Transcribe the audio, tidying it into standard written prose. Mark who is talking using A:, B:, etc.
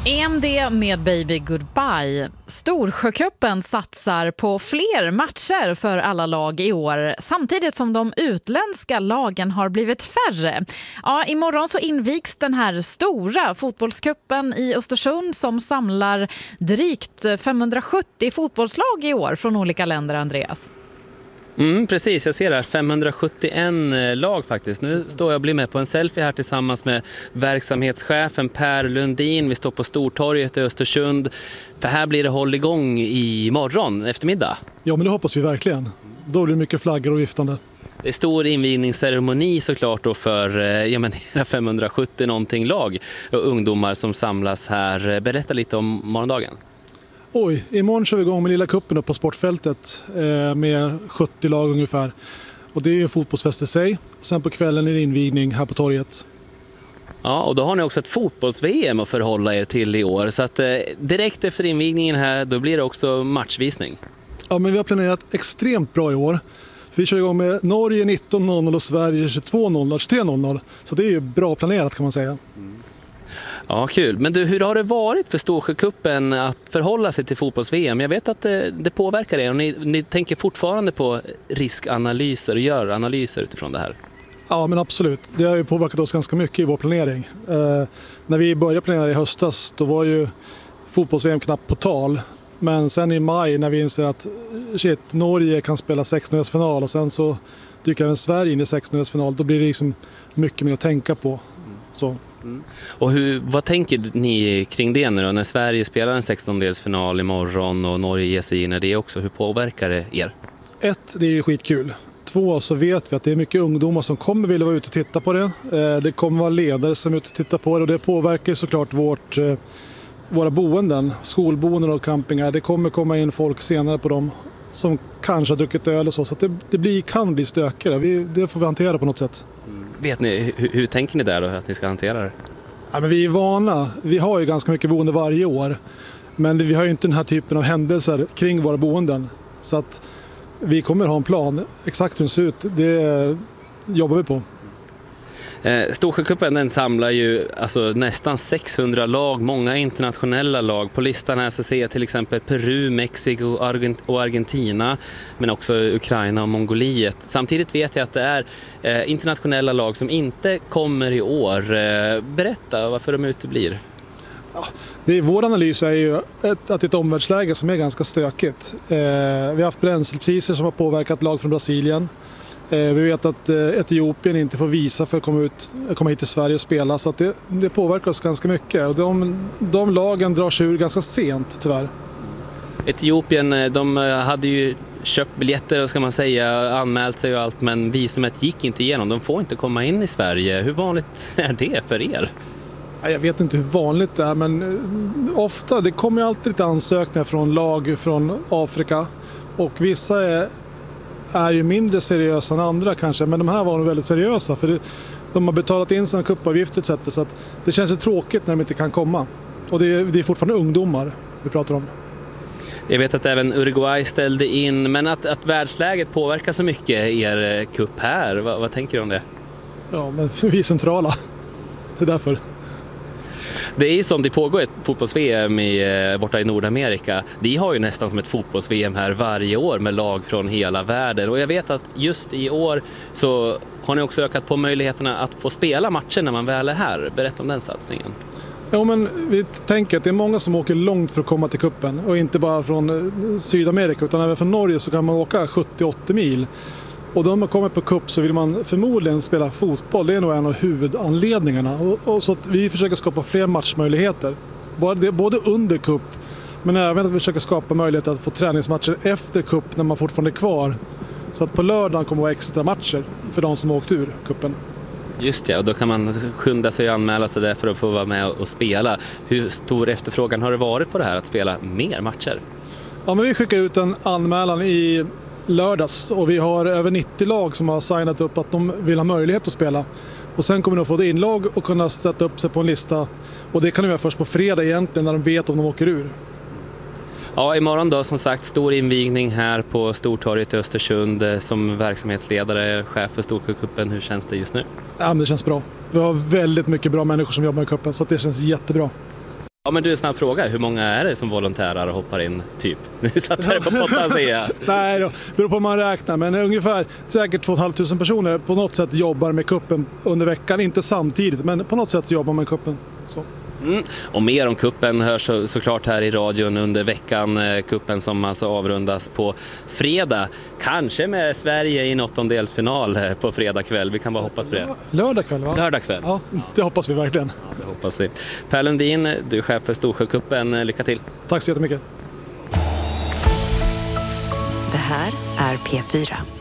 A: EMD med Baby Goodbye. Storsjöcupen satsar på fler matcher för alla lag i år, samtidigt som de utländska lagen har blivit färre. Ja, imorgon så invigs den här stora fotbollscupen i Östersund som samlar drygt 570 fotbollslag i år från olika länder, Andreas.
B: Precis, jag ser här 571 lag faktiskt. Nu står jag och blir med på en selfie här tillsammans med verksamhetschefen Per Lundin. Vi står på Stortorget i Östersund. För här blir det håll igång i morgon eftermiddag.
C: Ja, men det hoppas vi verkligen. Då blir det mycket flaggor och viftande.
B: Det är stor invigningsceremoni såklart då för hela 570 någonting lag och ungdomar som samlas här. Berätta lite om morgondagen.
C: Imorgon kör vi igång med lilla kuppen upp på sportfältet med 70 lag ungefär. Och det är ju en fotbollsfest i sig. Sen på kvällen är det invigning här på torget.
B: Ja, och då har ni också ett fotbolls-VM att förhålla er till i år. Så att direkt efter invigningen här, då blir det också matchvisning.
C: Ja, men vi har planerat extremt bra i år. Vi kör igång med Norge 19.00 och Sverige 22.00, 23.00. Så det är ju bra planerat kan man säga.
B: Ja, kul. Men du, hur har det varit för Storsjöcupen att förhålla sig till fotbolls-VM? Jag vet att det påverkar er och ni tänker fortfarande på riskanalyser och gör analyser utifrån det här.
C: Ja, men absolut. Det har ju påverkat oss ganska mycket i vår planering. När vi började planera i höstas, då var ju fotbolls-VM knappt på tal. Men sen i maj när vi inser att Norge kan spela 16-årsfinal och sen så dyker även Sverige in i 16-årsfinal, då blir det liksom mycket mer att tänka på. Så.
B: Och vad tänker ni kring det nu då, när Sverige spelar en 16-delsfinal imorgon och Norge ger sig in i det också? Hur påverkar det er?
C: 1, det är ju skitkul. 2, så vet vi att det är mycket ungdomar som kommer vilja vara ute och titta på det. Det kommer vara ledare som är ute och tittar på det och det påverkar såklart våra boenden, skolboenden och campingar. Det kommer komma in folk senare på dem som kanske har druckit öl och så att det kan bli stökigare. Det får vi hantera på något sätt.
B: Vet ni, hur tänker ni där då att ni ska hantera det?
C: Ja, men vi är vana. Vi har ju ganska mycket boende varje år. Men vi har ju inte den här typen av händelser kring våra boenden. Så att vi kommer ha en plan. Exakt hur den ser ut, det jobbar vi på.
B: Storsjöcupen den samlar ju alltså nästan 600 lag, många internationella lag. På listan här så ser jag till exempel Peru, Mexiko och Argentina, men också Ukraina och Mongoliet. Samtidigt vet jag att det är internationella lag som inte kommer i år. Berätta varför de uteblir.
C: Ja, vår analys är ju att det är ett omvärldsläge som är ganska stökigt. Vi har haft bränslepriser som har påverkat lag från Brasilien. Vi vet att Etiopien inte får visa för att komma hit till Sverige och spela, så att det påverkar oss ganska mycket. Och de lagen drar sig ur ganska sent tyvärr.
B: Etiopien, de hade ju köpt biljetter och ska man säga, anmält sig och allt, men visumet gick inte igenom. De får inte komma in i Sverige. Hur vanligt är det för er?
C: Jag vet inte hur vanligt det är, men ofta, det kommer ju alltid lite ansökningar från lag från Afrika och vissa är ju mindre seriösa än andra kanske, men de här var nog väldigt seriösa för de har betalat in sina kuppavgifter etc. Så att det känns ju tråkigt när de inte kan komma. Och det är fortfarande ungdomar vi pratar om.
B: Jag vet att även Uruguay ställde in, men att världsläget påverkar så mycket er kupp här, vad tänker du om det?
C: Ja, men vi är centrala. Det är därför.
B: Det är ju som det pågår ett fotbolls-VM borta i Nordamerika. De har ju nästan som ett fotbolls-VM här varje år med lag från hela världen. Och jag vet att just i år så har ni också ökat på möjligheterna att få spela matcher när man väl är här. Berätta om den satsningen.
C: Ja, men vi tänker att det är många som åker långt för att komma till kuppen. Och inte bara från Sydamerika utan även från Norge så kan man åka 70-80 mil. Och då man kommer på kupp så vill man förmodligen spela fotboll. Det är nog en av huvudanledningarna. Och så att vi försöker skapa fler matchmöjligheter. Både under kupp men även att vi försöker skapa möjligheter att få träningsmatcher efter kupp när man fortfarande är kvar. Så att på lördagen kommer det vara extra matcher för de som har åkt ur kuppen.
B: Just det, och då kan man skynda sig och anmäla sig där för att få vara med och spela. Hur stor efterfrågan har det varit på det här att spela mer matcher?
C: Ja, men vi skickar ut en anmälan i lördags och vi har över 90 lag som har signat upp att de vill ha möjlighet att spela. Och sen kommer de få ett inlag och kunna sätta upp sig på en lista. Och det kan de göra först på fredag egentligen när de vet om de åker ur.
B: Ja, imorgon då som sagt stor invigning här på Stortorget i Östersund som verksamhetsledare, chef för Storsjöcupen. Hur känns det just nu?
C: Ja, men det känns bra. Vi har väldigt mycket bra människor som jobbar i cupen så det känns jättebra.
B: Ja, men du, en snabb fråga. Hur många är det som volontärer och hoppar in, typ? Nu satt här på pottan, säger jag.
C: Nej då, beror på hur man räknar, men ungefär säkert 2 500 personer på något sätt jobbar med kuppen under veckan. Inte samtidigt, men på något sätt jobbar man med kuppen. Så.
B: Och mer om kuppen hörs såklart här i radion under veckan. Kuppen som alltså avrundas på fredag. Kanske med Sverige i en åttondelsfinal på fredag kväll. Vi kan bara hoppas på det.
C: Lördag kväll, va?
B: Lördag kväll.
C: Ja, det hoppas vi verkligen.
B: Ja, det hoppas vi. Per Lundin, du är chef för Storsjökuppen. Lycka till.
C: Tack så jättemycket.
D: Det här är P4.